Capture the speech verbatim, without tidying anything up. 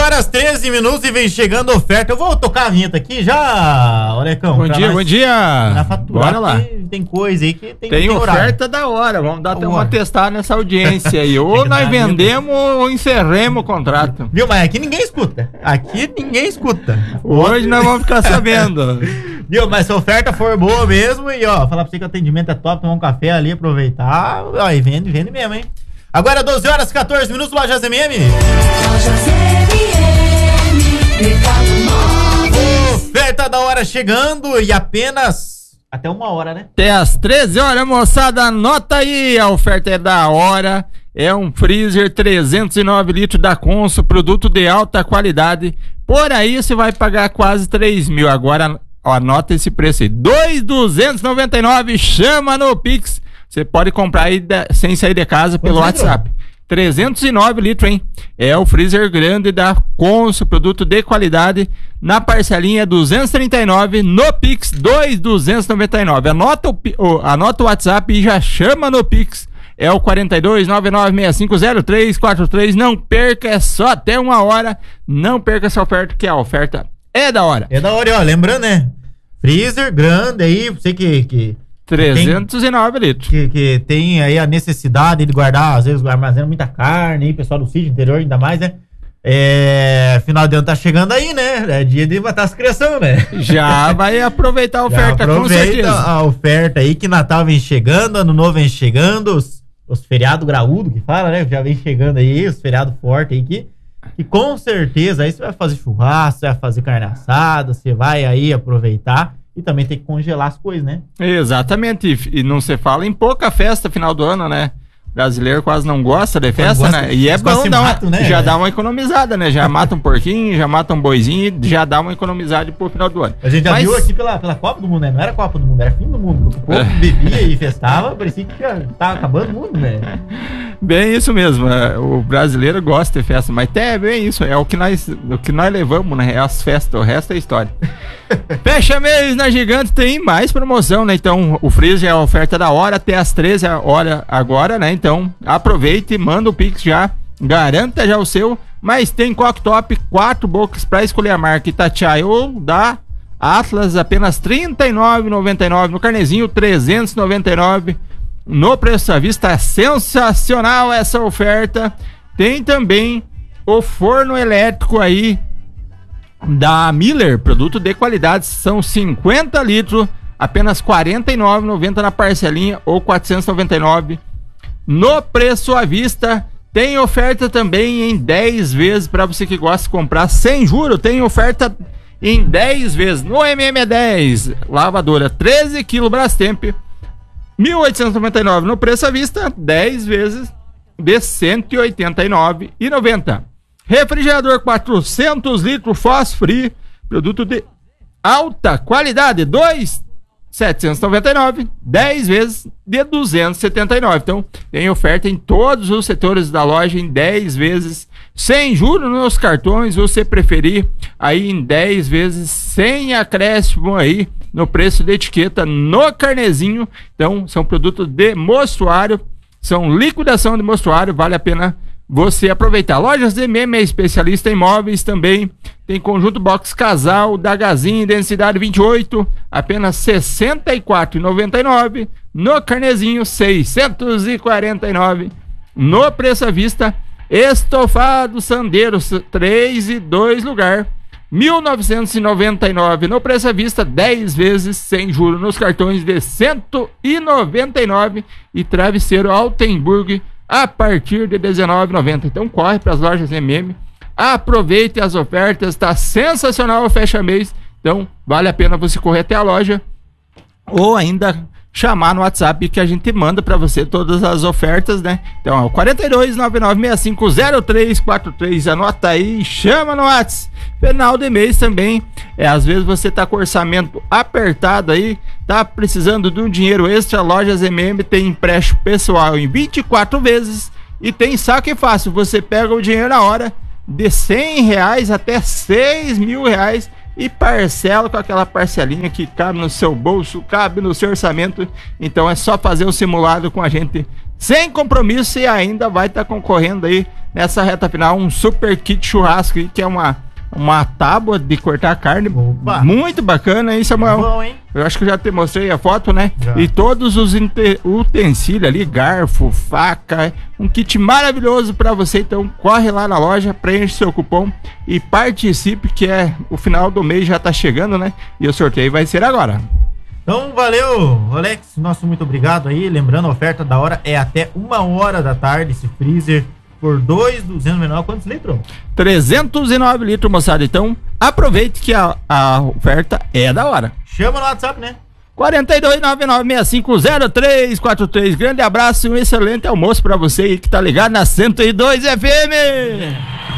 horas treze minutos e vem chegando a oferta. Eu vou tocar a vinheta aqui já, Olecão. Bom dia, bom dia. Na fatura, bora lá. Tem, tem coisa aí que tem Tem que oferta da hora. Vamos dar até uma testada nessa audiência aí. Ou nós vendemos ou encerremos o contrato. Viu, mas aqui ninguém escuta. Aqui ninguém escuta. Hoje nós vamos ficar sabendo. Viu, mas se a oferta for boa mesmo, e ó, falar pra você que o atendimento é top, tomar um café ali, aproveitar, ó, e vende, vende mesmo, hein? Agora doze horas e quatorze minutos, Lojas M M. Lojas M M, Oferta da hora chegando e apenas até uma hora, né? Até às treze horas, moçada, anota aí, a oferta é da hora. É um freezer trezentos e nove litros da Consul, produto de alta qualidade. Por aí você vai pagar quase três mil. Agora, ó, anota esse preço aí, dois mil duzentos e noventa e nove, chama no Pix. Você pode comprar aí da, sem sair de casa pelo Quanto WhatsApp. trezentos e nove litros, hein? É o freezer grande da Consul, produto de qualidade, na parcelinha duzentos e trinta e nove, no Pix dois mil duzentos e noventa e nove. Anota o, o, anota o WhatsApp e já chama no Pix. É o quarenta e dois, nove nove seis cinco zero três quatro três. Não perca, é só até uma hora. Não perca essa oferta, que a oferta é da hora. É da hora, e ó, lembrando, né? Freezer grande aí, você que... que... trezentos e nove litros. Que, que tem aí a necessidade de guardar, às vezes armazena muita carne aí, pessoal do sítio interior ainda mais, né? É, final de ano tá chegando aí, né? É dia de matar as criação, né? Já vai aproveitar a oferta, Já com certeza. a oferta aí, que Natal vem chegando, Ano Novo vem chegando, os, os feriados graúdos que fala, né? Já vem chegando aí, os feriados fortes aí, que, que com certeza aí você vai fazer churrasco, você vai fazer carne assada, você vai aí aproveitar. E também tem que congelar as coisas, né? Exatamente. E não se fala em pouca festa final do ano, né? Brasileiro quase não gosta de festa, gosta, né? E é bom dar uma, matam, né? Já dá uma economizada, né? Já mata um porquinho, já mata um boizinho, já dá uma economizada pro final do ano. A gente já Mas... viu aqui pela, pela Copa do Mundo, né? Não era Copa do Mundo, era fim do mundo. O povo bebia e festava, parecia que já tava acabando o mundo, né? Bem isso mesmo, o brasileiro gosta de festa, mas até é bem isso, é o que nós, o que nós levamos, né? É as festas, o resto é história. Fecha mês na Gigante, tem mais promoção, né? Então, o freezer é a oferta da hora, até as treze horas agora, né? Então, aproveite, manda o Pix já, garanta já o seu, mas tem cooktop, quatro bocas pra escolher a marca Itatiaia ou da Atlas, apenas trinta e nove reais e noventa e nove centavos, no carnezinho trezentos e noventa e nove reais. No preço à vista, é sensacional essa oferta. Tem também o forno elétrico aí da Miller, produto de qualidade, são cinquenta litros, apenas quarenta e nove reais e noventa centavos na parcelinha ou quatrocentos e noventa e nove reais. No preço à vista, tem oferta também em dez vezes para você que gosta de comprar sem juro. Tem oferta em dez vezes no M M dez, lavadora treze quilos Brastemp, mil oitocentos e noventa e nove reais no preço à vista, dez vezes de cento e oitenta e nove reais e noventa centavos. Refrigerador quatrocentos litros Fos Free, produto de alta qualidade, dois mil setecentos e noventa e nove reais, dez vezes de duzentos e setenta e nove reais. Então, tem oferta em todos os setores da loja em dez vezes sem juros nos cartões, você preferir aí em dez vezes sem acréscimo aí no preço de etiqueta no carnezinho. Então, são produtos de mostruário, são liquidação de mostruário, vale a pena você aproveitar. Lojas M M é especialista em móveis também. Tem conjunto box casal da Gazin, densidade vinte e oito, apenas sessenta e quatro reais e noventa e nove centavos. No carnezinho, seiscentos e quarenta e nove reais. No preço à vista, estofado Sandeiros, três e dois lugar, mil novecentos e noventa e nove reais. No preço à vista, dez vezes sem juros nos cartões de cento e noventa e nove reais. E travesseiro Altenburg a partir de dezenove reais e noventa centavos. Então corre para as lojas M M, aproveite as ofertas, tá sensacional o fecha mês. Então vale a pena você correr até a loja ou ainda chamar no WhatsApp que a gente manda para você todas as ofertas, né? Então é o quarenta e dois, nove nove seis cinco zero três quatro três, anota aí, chama no WhatsApp. Final de mês também, é, às vezes você tá com orçamento apertado aí, tá precisando de um dinheiro extra, Lojas M M tem empréstimo pessoal em vinte e quatro vezes e tem saque fácil, você pega o dinheiro na hora, de cem reais até seis mil reais e parcela com aquela parcelinha que cabe no seu bolso, cabe no seu orçamento. Então é só fazer o simulado com a gente sem compromisso e ainda vai estar tá concorrendo aí nessa reta final um super kit churrasco aí, que é uma, uma tábua de cortar carne. Opa. Muito bacana, hein, Samuel? Bom, hein? Eu acho que eu já te mostrei a foto, né? Já. E todos os utensílios ali, garfo, faca, um kit maravilhoso para você. Então corre lá na loja, preenche seu cupom e participe, que é o final do mês já tá chegando, né? E o sorteio vai ser agora. Então, valeu, Alex, nosso muito obrigado aí. Lembrando, a oferta da hora é até uma hora da tarde, esse freezer por dois mil e duzentos menor. Quantos litros? trezentos e nove litros, moçada. Então, aproveite que a, a oferta é da hora. Chama no WhatsApp, né? quatro dois nove nove seis cinco zero três quatro três. Grande abraço e um excelente almoço pra você aí que tá ligado na cento e dois F M.